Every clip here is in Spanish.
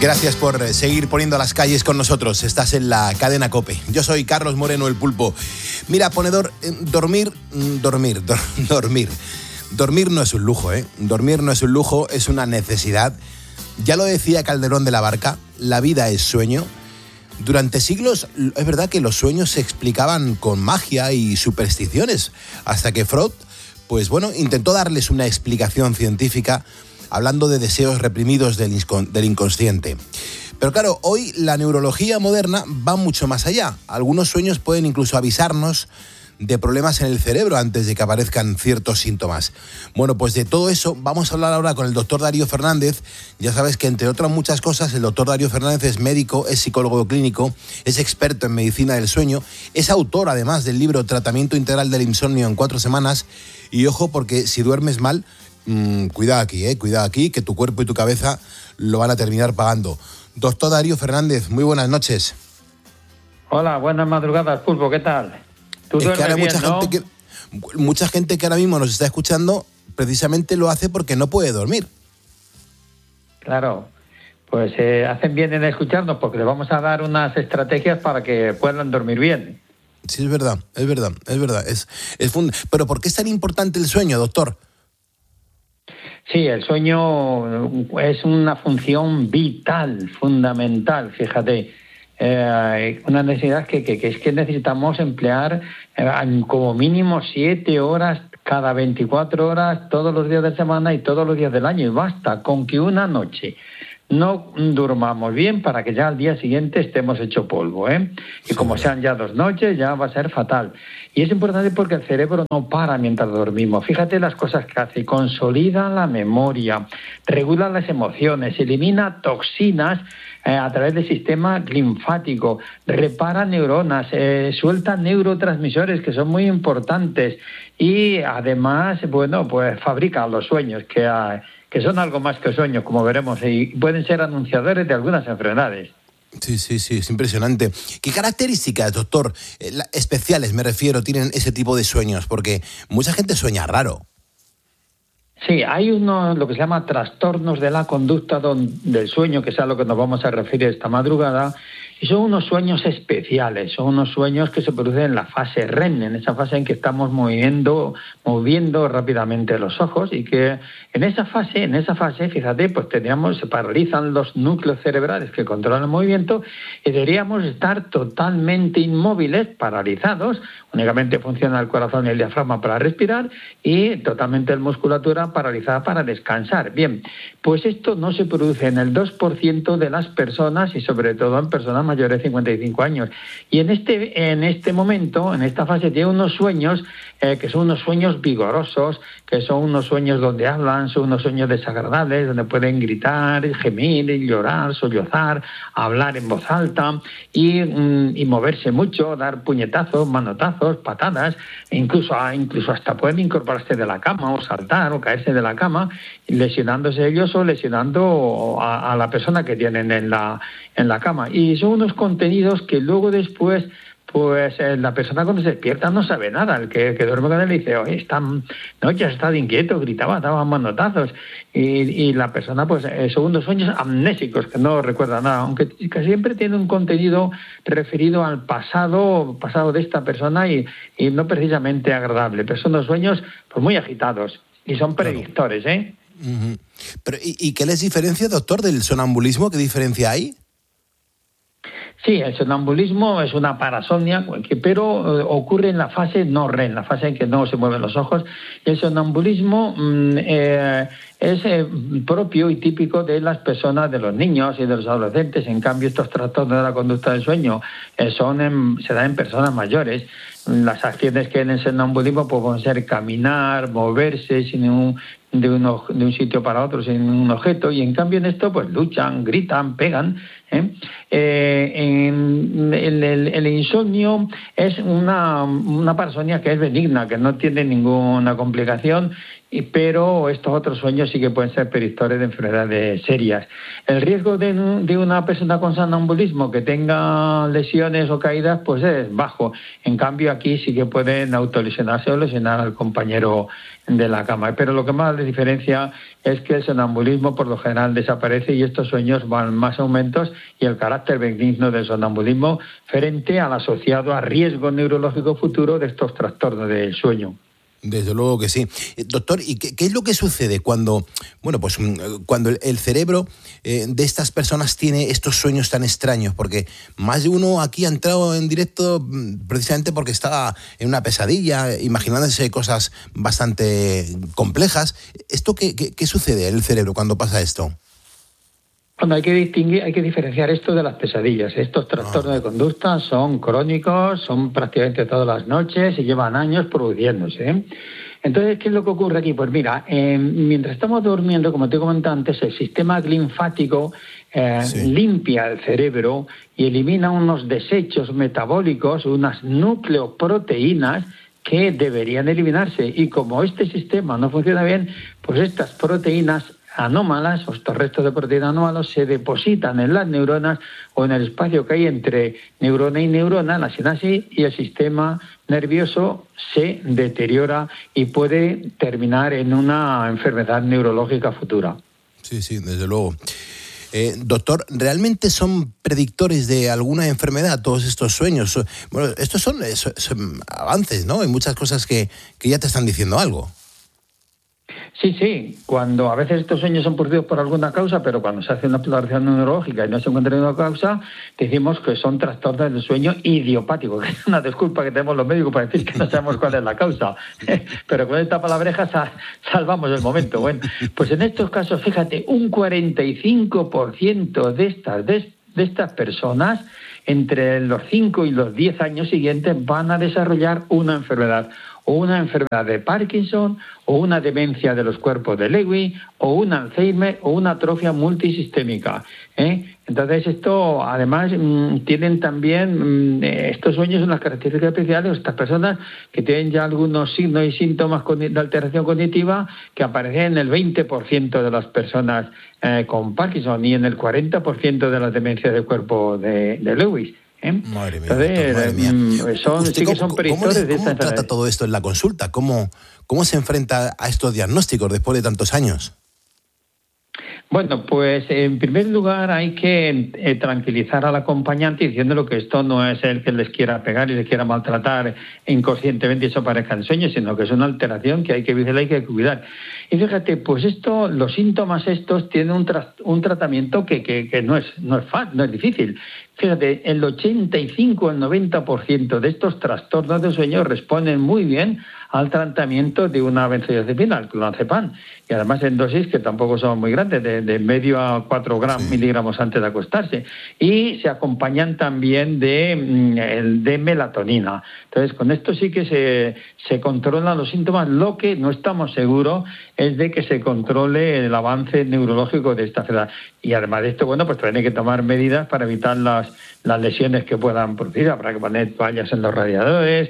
Gracias por seguir poniendo las calles con nosotros. Estás en la cadena COPE. Yo soy Carlos Moreno, el Pulpo. Mira, ponedor, dormir no es un lujo, ¿eh? Dormir no es un lujo, es una necesidad. Ya lo decía Calderón de la Barca, la vida es sueño. Durante siglos es verdad que los sueños se explicaban con magia y supersticiones, hasta que Freud, pues bueno, intentó darles una explicación científica hablando de deseos reprimidos del inconsciente. Pero claro, hoy la neurología moderna va mucho más allá. Algunos sueños pueden incluso avisarnos de problemas en el cerebro antes de que aparezcan ciertos síntomas. Bueno, pues de todo eso vamos a hablar ahora con el doctor Darío Fernández. Ya sabes que, entre otras muchas cosas, el doctor Darío Fernández es médico, es psicólogo clínico, es experto en medicina del sueño, es autor además del libro Tratamiento Integral del Insomnio en 4 semanas. Y ojo, porque si duermes mal, cuidado aquí, que tu cuerpo y tu cabeza lo van a terminar pagando. Doctor Darío Fernández, muy buenas noches. Hola, buenas madrugadas, Pulpo, ¿qué tal? ¿Tú duermes bien, no? Mucha gente que ahora mismo nos está escuchando precisamente lo hace porque no puede dormir. Claro, pues hacen bien en escucharnos porque les vamos a dar unas estrategias para que puedan dormir bien. Sí, es verdad. Pero ¿por qué es tan importante el sueño, doctor? Sí, el sueño es una función vital, fundamental, fíjate. Una necesidad que es que necesitamos emplear como mínimo 7 horas cada 24 horas, todos los días de semana y todos los días del año. Y basta con que una noche no durmamos bien para que ya al día siguiente estemos hecho polvo, ¿eh? Y como sean ya 2 noches, ya va a ser fatal. Y es importante porque el cerebro no para mientras dormimos. Fíjate las cosas que hace. Consolida la memoria, regula las emociones, elimina toxinas a través del sistema linfático, repara neuronas, suelta neurotransmisores que son muy importantes y además, bueno, pues fabrica los sueños que son algo más que sueños, como veremos, y pueden ser anunciadores de algunas enfermedades. Sí, es impresionante. ¿Qué características, doctor, especiales me refiero, tienen ese tipo de sueños? Porque mucha gente sueña raro. Sí, hay lo que se llama trastornos de la conducta del sueño, que es a lo que nos vamos a referir esta madrugada, y son unos sueños especiales, son unos sueños que se producen en la fase REM, en esa fase en que estamos moviendo rápidamente los ojos, y que en esa fase, fíjate, pues se paralizan los núcleos cerebrales que controlan el movimiento y deberíamos estar totalmente inmóviles, paralizados, únicamente funciona el corazón y el diafragma para respirar y totalmente la musculatura paralizada para descansar. Bien, pues esto no se produce en el 2% de las personas y sobre todo en personas mayores de 55 años. Y en este momento, en esta fase, tiene unos sueños que son unos sueños vigorosos, que son unos sueños donde hablan, son unos sueños desagradables, donde pueden gritar, gemir, llorar, sollozar, hablar en voz alta y moverse mucho, dar puñetazos, manotazos, patadas, e incluso hasta pueden incorporarse de la cama o saltar o caerse de la cama, lesionándose ellos o lesionando a la persona que tienen en la cama. Y son unos contenidos que luego después pues la persona cuando se despierta no sabe nada. El que duerme con él le dice, oye, esta noche has estado inquieto, gritaba, daba manotazos. Y la persona, pues son unos sueños amnésicos, que no recuerda nada, aunque siempre tiene un contenido referido al pasado de esta persona y no precisamente agradable. Pero son unos sueños pues muy agitados y son predictores, ¿eh? Uh-huh. Pero, ¿y qué les diferencia, doctor, del sonambulismo? ¿Qué diferencia hay? Sí, el sonambulismo es una parasomnia, pero ocurre en la fase no REM, la fase en que no se mueven los ojos. El sonambulismo es propio y típico de las personas, de los niños y de los adolescentes. En cambio, estos trastornos de la conducta del sueño se dan en personas mayores. Las acciones que en el sonambulismo pueden ser caminar, moverse de un sitio para otro sin un objeto, y en cambio en esto pues luchan, gritan, pegan. El insomnio es una parasomnia que es benigna, que no tiene ninguna complicación, pero estos otros sueños sí que pueden ser predictores de enfermedades serias. El riesgo de una persona con sonambulismo que tenga lesiones o caídas pues es bajo. En cambio aquí sí que pueden autolesionarse o lesionar al compañero de la cama. Pero lo que más principales diferencias es que el sonambulismo por lo general desaparece y estos sueños van más aumentos, y el carácter benigno del sonambulismo frente al asociado a riesgo neurológico futuro de estos trastornos del sueño. Desde luego que sí. Doctor, ¿y qué es lo que sucede cuando, cuando el cerebro de estas personas tiene estos sueños tan extraños? Porque más de uno aquí ha entrado en directo precisamente porque estaba en una pesadilla, imaginándose cosas bastante complejas. ¿Esto qué sucede en el cerebro cuando pasa esto? Bueno, hay que diferenciar esto de las pesadillas. Estos trastornos de conducta son crónicos, son prácticamente todas las noches y llevan años produciéndose, ¿eh? Entonces, ¿qué es lo que ocurre aquí? Pues mira, mientras estamos durmiendo, como te comenté antes, el sistema linfático limpia el cerebro y elimina unos desechos metabólicos, unas nucleoproteínas que deberían eliminarse. Y como este sistema no funciona bien, pues estas proteínas anómalas, o estos restos de proteínas anómalos, se depositan en las neuronas o en el espacio que hay entre neurona y neurona, la sinapsis, y el sistema nervioso se deteriora y puede terminar en una enfermedad neurológica futura. Sí, desde luego. Doctor, ¿realmente son predictores de alguna enfermedad todos estos sueños? Bueno, estos son avances, ¿no? Hay muchas cosas que ya te están diciendo algo. Sí, cuando a veces estos sueños son producidos por alguna causa, pero cuando se hace una exploración neurológica y no se encuentra ninguna causa, decimos que son trastornos del sueño idiopático, que es una disculpa que tenemos los médicos para decir que no sabemos cuál es la causa. Pero con esta palabreja salvamos el momento. Bueno, pues en estos casos, fíjate, un 45% de estas personas entre los 5 y los 10 años siguientes van a desarrollar una enfermedad, o una enfermedad de Parkinson, o una demencia de los cuerpos de Lewy, o un Alzheimer, o una atrofia multisistémica, ¿eh? Entonces esto, además, tienen también, estos sueños son las características especiales de estas personas que tienen ya algunos signos y síntomas de alteración cognitiva que aparecen en el 20% de las personas con Parkinson y en el 40% de las demencias del cuerpo de Lewy. Madre mía, entonces, madre mía. Sí que son predictores de esta enfermedad. ¿Cómo trata todo esto en la consulta? ¿Cómo se enfrenta a estos diagnósticos después de tantos años? Bueno, pues en primer lugar hay que tranquilizar al acompañante diciéndole que esto no es el que les quiera pegar y les quiera maltratar inconscientemente y eso parezca en sueños, sino que es una alteración que hay que vigilar y que hay que cuidar. Y fíjate, pues los síntomas estos tienen un tratamiento que no es difícil. Fíjate, el 85 al 90% de estos trastornos de sueño responden muy bien al tratamiento de una benzodiazepina, el clonazepam, y además en dosis que tampoco son muy grandes, de medio a 4 miligramos antes de acostarse, y se acompañan también de melatonina. Entonces, con esto sí que se controlan los síntomas. Lo que no estamos seguros es de que se controle el avance neurológico de esta enfermedad. Y además de esto, bueno, pues también hay que tomar medidas para evitar las lesiones que puedan producir. Habrá que poner toallas en los radiadores,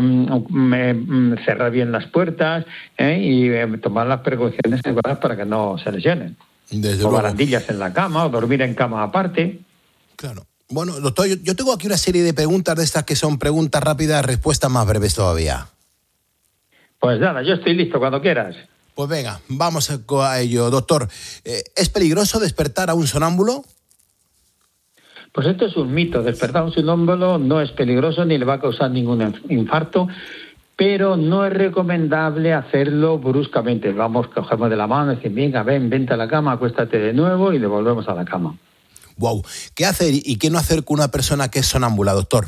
cerrar bien las puertas y tomar las precauciones adecuadas para que no se lesionen. Desde o luego. barandillas en la cama, o dormir en cama aparte. Claro. Bueno, doctor, yo tengo aquí una serie de preguntas de estas que son preguntas rápidas, respuestas más breves todavía. Pues nada, yo estoy listo cuando quieras. Pues venga, vamos a ello. Doctor, ¿es peligroso despertar a un sonámbulo? Pues esto es un mito. Despertar a un sonámbulo no es peligroso ni le va a causar ningún infarto, pero no es recomendable hacerlo bruscamente. Cogemos de la mano y decimos, venga, vente a la cama, acuéstate de nuevo y le volvemos a la cama. Wow. ¿Qué hacer y qué no hacer con una persona que es sonámbula, doctor?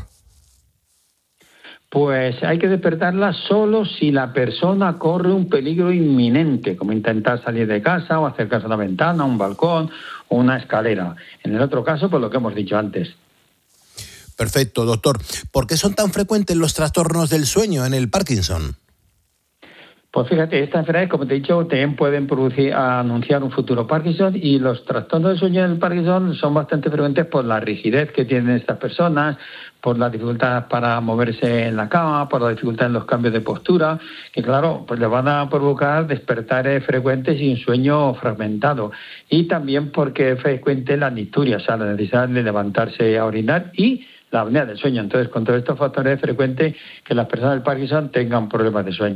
Pues hay que despertarla solo si la persona corre un peligro inminente, como intentar salir de casa o acercarse a una ventana, un balcón o una escalera. En el otro caso, pues lo que hemos dicho antes. Perfecto, doctor. ¿Por qué son tan frecuentes los trastornos del sueño en el Parkinson? Pues fíjate, estas enfermedades, como te he dicho, también pueden anunciar un futuro Parkinson, y los trastornos del sueño del Parkinson son bastante frecuentes por la rigidez que tienen estas personas, por la dificultad para moverse en la cama, por la dificultad en los cambios de postura, que claro, pues le van a provocar despertares frecuentes y un sueño fragmentado. Y también porque es frecuente la nicturia, o sea, la necesidad de levantarse a orinar y la apnea del sueño. Entonces, con todos estos factores es frecuente que las personas del Parkinson tengan problemas de sueño.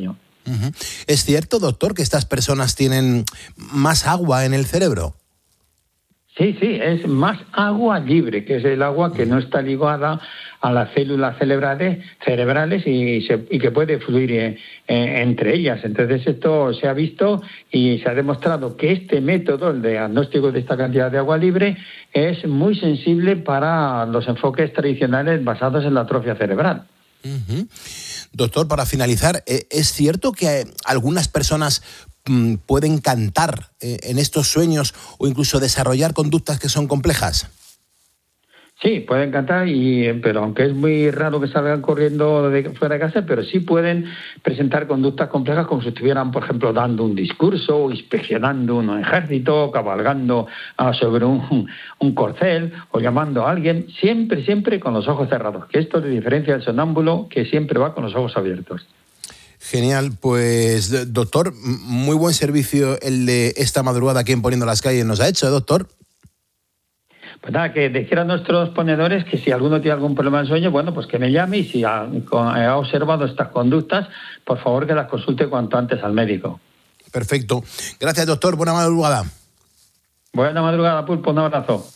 Ujú. ¿Es cierto, doctor, que estas personas tienen más agua en el cerebro? Sí, es más agua libre, que es el agua que no está ligada a las células cerebrales y que puede fluir entre ellas. Entonces esto se ha visto y se ha demostrado que este método, el diagnóstico de esta cantidad de agua libre, es muy sensible para los enfoques tradicionales basados en la atrofia cerebral. Uh-huh. Doctor, para finalizar, ¿es cierto que algunas personas pueden cantar en estos sueños o incluso desarrollar conductas que son complejas? Sí, pueden cantar, pero aunque es muy raro que salgan corriendo fuera de casa, pero sí pueden presentar conductas complejas como si estuvieran, por ejemplo, dando un discurso, o inspeccionando un ejército, cabalgando sobre un corcel o llamando a alguien, siempre con los ojos cerrados, que esto le diferencia del sonámbulo que siempre va con los ojos abiertos. Genial, pues doctor, muy buen servicio el de esta madrugada aquí en Poniendo las Calles nos ha hecho, doctor. Pues nada, que dijera a nuestros ponedores que si alguno tiene algún problema de sueño, bueno, pues que me llame y si ha observado estas conductas, por favor que las consulte cuanto antes al médico. Perfecto. Gracias, doctor. Buena madrugada. Buena madrugada, Pulpo. Un abrazo.